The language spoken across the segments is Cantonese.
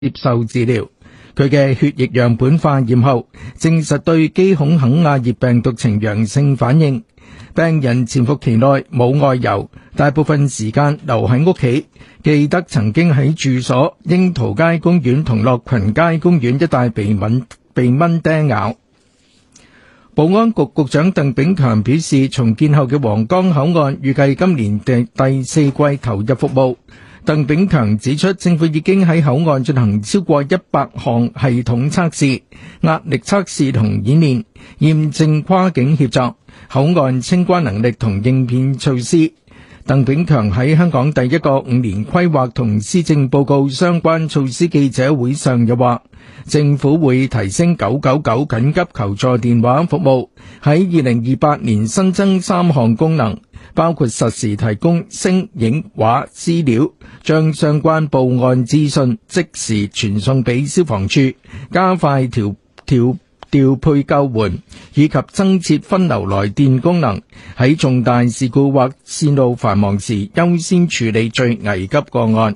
接受治療。佢嘅血液樣本化驗後，證實對基孔肯亞熱病毒呈陽性反應。病人潛伏期內冇外遊，大部分時間留喺屋企。記得曾經喺住所櫻桃街公園同樂群街公園一帶被蚊叮咬。保安局局長鄧炳強表示，重建後嘅皇崗口岸預計今年第四季投入服務。鄧炳強指出，政府已經喺口岸進行超過100項系統測試、壓力測試同演練，驗證跨境協作、口岸清關能力同應變措施。鄧炳強喺香港第一個5年規劃同施政報告相關措施記者會上又話，政府會提升999緊急求助電話服務，喺2028年新增3項功能，包括實時提供聲、影、畫資料，將相關報案資訊即時傳送俾消防處，加快調配救援，以及增設分流來電功能，喺重大事故或線路繁忙時優先處理最危急個案。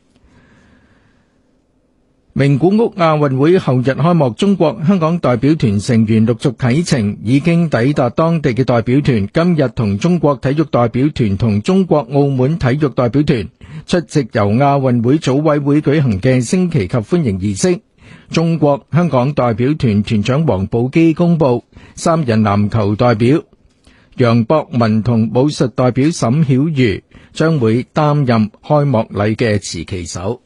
名古屋亞運會後日開幕，中國香港代表團成員陸續啟程，已經抵達當地嘅代表團今日同中國體育代表團同中國澳門體育代表團出席由亞運會組委會舉行嘅升旗及歡迎儀式。中國香港代表團團長王寶基公布，3人籃球代表楊博文同武術代表沈曉瑜將會擔任開幕禮嘅持旗手。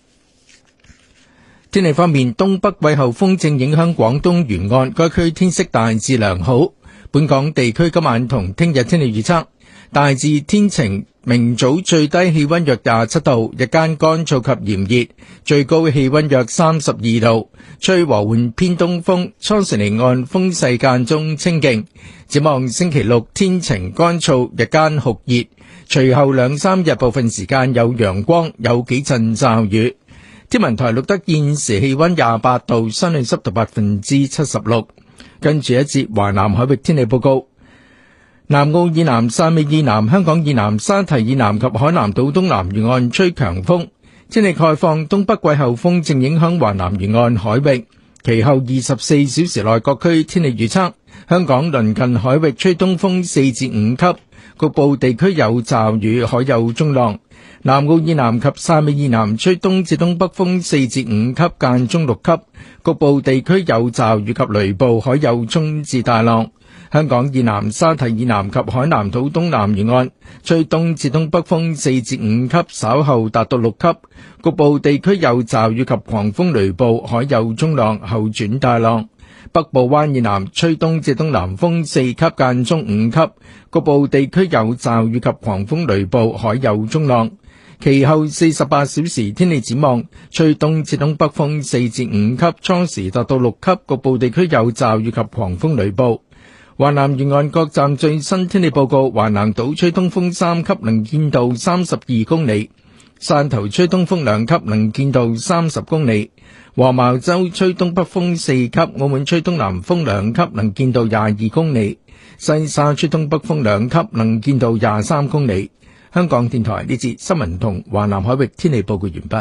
天氣方面，東北季候風正影響廣東沿岸，該區天色大致良好。本港地區今晚同聽日天氣預測，大致天晴，明早最低氣溫約27度，日間乾燥及炎熱，最高氣溫約32度，吹和緩偏東風，初時離岸風勢間中清勁。展望星期六天晴乾燥，日間酷熱，隨後2-3日部分時間有陽光，有幾陣驟雨。天文台錄得現時氣溫28度，相對濕度76%。跟住一節華南海域天氣報告。南澳以南、汕尾以南、香港以南、沙堤以南及海南島東南沿岸吹強風。天氣概況，東北季候風正影響華南沿岸海域。其後24小時內各區天氣預測，香港鄰近海域吹東風4至5級，局部地區有驟雨，海有中浪。南澳以南及汕尾以南吹東至東北風4至5級，間中6級，局部地區有驟雨及雷暴，海有中至大浪。香港以南、沙堤以南及海南島東南沿岸吹東至東北風4至5級，稍後達到6級，局部地區有驟雨及狂風雷暴，海有中浪，後轉大浪。北部灣以南吹東至東南風4級，間中5級，局部地區有驟雨及狂風雷暴，海有中浪。其後48小時天氣展望，吹東至東北風4至5級，初時達到6級，局部地區有驟雨及狂風雷暴。華南沿岸各站最新天氣報告：華南島吹東風3級，能見度32公里；汕頭吹東風2級，能見度30公里；黃茅洲吹東北風4級，澳門吹東南風2級，能見度22公里；西沙吹東北風2級，能見度23公里。香港電台呢節新聞同華南海域天氣報告完畢。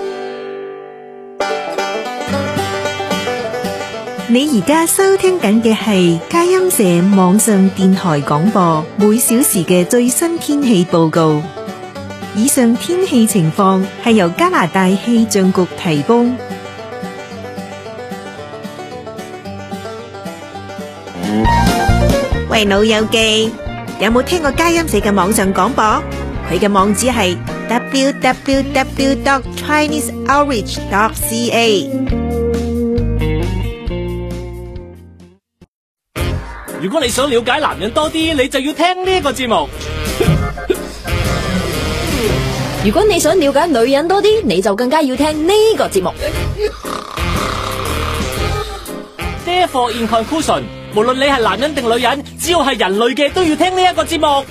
你而家收聽緊嘅係佳音社網上電台廣播，每小時嘅最新天氣報告。以上天氣情況係由加拿大氣象局提供。喂，老友記，有冇聽過佳音社嘅網上廣播？佢嘅網址係 www.chineseoutreach.ca。 如果你想了解男人多啲，你就要聽呢個節目。 如果你想了解女人多啲，你就更加要聽呢個節目。 Therefore in conclusion， 無論你係男人定女人，只要係人類嘅都要聽呢一個節目。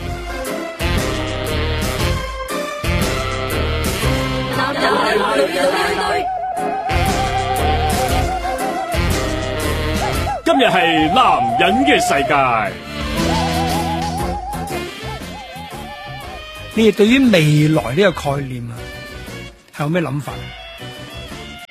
男人女人今日係男人嘅世界。 你哋對於未來呢個概念啊，係有咩諗法？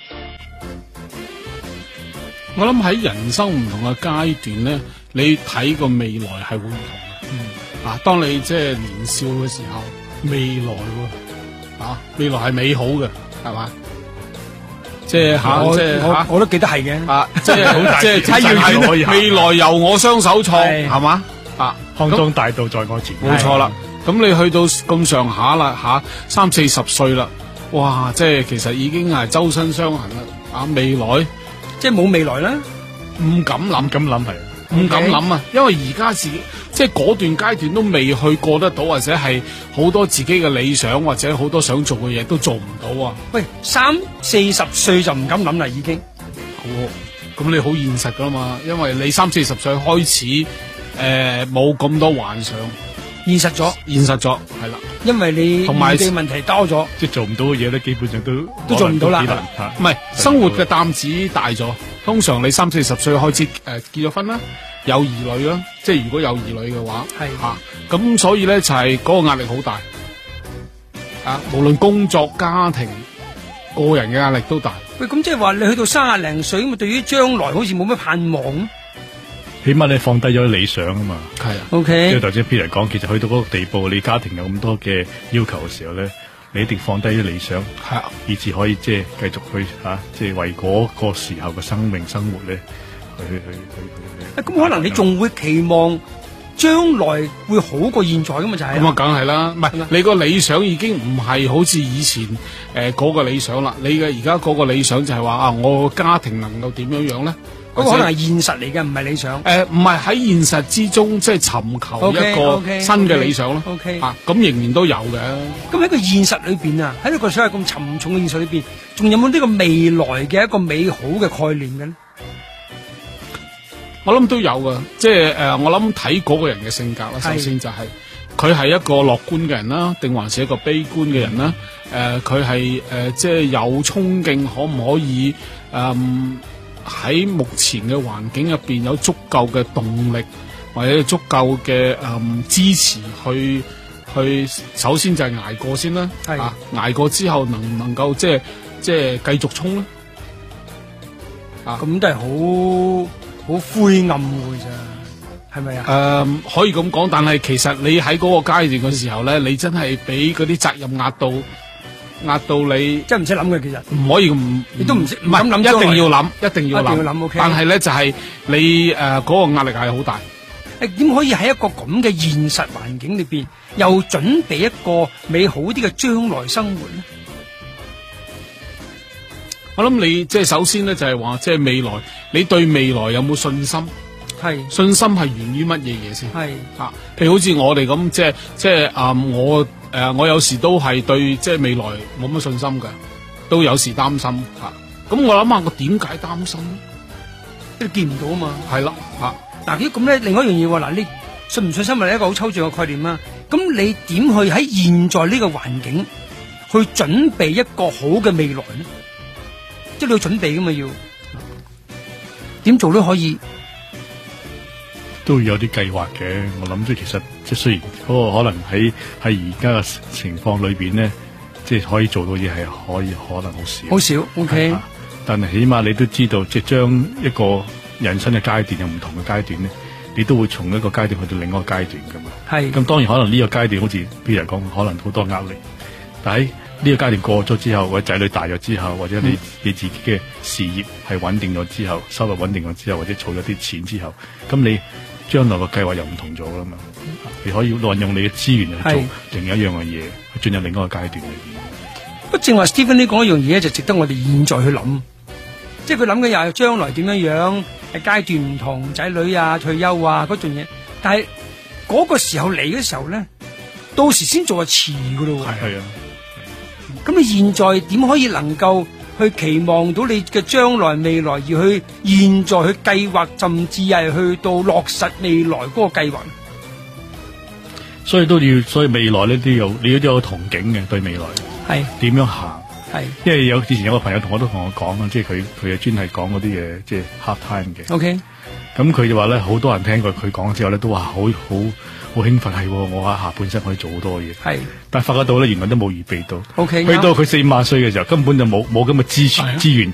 我諗喺人生唔同嘅階段咧，你睇個未來係會唔同嘅。當你即係年少嘅時候，未來未來係美好嘅，係嘛？即係我都記得係嘅。 即係未來由我雙手創，係嘛？ 康莊大道在我前， 冇錯啦。咁你去到咁上下啦，30-40歲啦，哇！即係其實已經係周身傷痕啦。未來即係冇未來啦， 唔敢諗，唔敢諗啊！因為而家自己即係嗰段階段都未去過得到，或者係好多自己嘅理想，或者好多想做嘅嘢都做唔到啊！ 喂，30-40歲就唔敢諗啦，已經。 咁你好現實噶嘛？因為你30-40歲開始，冇咁多幻想， 現實咗， 係啦。 因為你同埋問題多咗， 即係做唔到嘅嘢咧，基本上都做唔到啦。 唔係生活嘅擔子大咗。通常你30-40歲開始結咗婚啦，有兒女啦，即係如果有兒女嘅話，咁所以咧就係嗰個壓力好大。無論工作、家庭、個人嘅壓力都大。 喂，咁即係話你去到30零歲咁，對於將來好似冇咩盼望。 起碼你放低咗理想啊嘛。 係啊。 OK。 即係頭先 Peter 講，其實去到嗰個地步，你家庭有咁多嘅要求嘅時候咧，你一定放低啲理想， 係以至可以即係繼續去即係為嗰個時候嘅生命生活咧，去。 咁可能你仲會期望將來會好過現在噶嘛？就係咁啊，梗係啦，唔係你個理想已經唔係好似以前嗰個理想啦。你嘅而家嗰個理想就係話我個家庭能夠點樣咧？ 嗰個可能係現實嚟嘅，唔係理想。 唔係喺現實之中，即係尋求一個新嘅理想咯。咁仍然都有嘅。 咁喺個現實裏邊喺呢個所謂咁沉重嘅現實裏邊，仲有冇呢個未來嘅一個美好嘅概念嘅咧？ 我諗都有噶，即係我諗睇嗰個人嘅性格啦。首先就係佢係一個樂觀嘅人啦，定還是一個悲觀嘅人啦？佢係即係有衝勁，可唔可以喺目前嘅環境入邊有足夠嘅動力，或者足夠嘅支持去首先就係捱過先啦。捱過之後能唔能夠即係繼續衝咧？ 咁都係好灰暗嘅咋，係咪啊？ 可以咁講，但係其實你喺嗰個階段嘅時候咧，你真係俾嗰啲責任壓到你， 真係唔識諗嘅。其實唔可以咁， 你都唔識， 唔係一定要諗，一定要諗。 OK。 但係咧就係你嗰個壓力係好大。 點可以喺一個咁嘅現實環境裏邊，又準備一個美好啲嘅將來生活咧？ 我諗你即係首先咧就係話，即係未來你對未來有冇信心？信心係源於乜嘢嘢先？譬如好似我哋咁，即係我有時都係對即係未來冇乜信心嘅，都有時擔心咁我諗下，我點解擔心咧？ 你見唔到啊嘛。係啦嗱，咁咧，另外一樣嘢喎，嗱，你信唔信心係一個好抽象嘅概念啦。咁你點去喺現在呢個環境去準備一個好嘅未來咧？即係你要準備噶嘛，要點做都可以， 都要有啲計劃嘅。我諗其實即係雖然嗰個可能喺而家嘅情況裏邊咧，即係可以做到嘢係可能好少。 OK。 但係起碼你都知道，即係將一個人生嘅階段有唔同嘅階段咧，你都會從一個階段去到另一個階段噶嘛。咁當然可能呢個階段好似譬如講，可能好多壓力，但係呢個階段過咗之後，或者仔女大咗之後，或者你自己嘅事業係穩定咗之後，收入穩定咗之後，或者儲咗啲錢之後，咁你將來個計劃又唔同咗啦嘛。你可以運用你嘅資源去做另一樣嘅嘢，去進入另一個階段裏邊。 不正話 Stephen 呢講一樣嘢就值得我哋現在去諗，即係佢諗嘅又係將來點樣，係階段唔同，仔女啊、退休啊嗰樣嘢。但係嗰個時候嚟嘅時候咧，到時先做就遲噶咯。 係啊。 咁你現在點可以能夠去期望到你嘅將來未來，而去現在去計劃，甚至係去到落實未來嗰個計劃？ 所以未來呢啲你都有個憧憬嘅，對未來係點樣行？因為之前有個朋友同我講啊，即係佢係專係講嗰啲嘢，即係 hard time 嘅。 OK。 咁佢就話咧，好多人聽過佢講之後咧，都話好興奮，係我下半生可以做好多嘢。但係發覺到咧，原來都冇預備到。OK。去到佢40-50歲嘅時候，根本就冇咁嘅資源。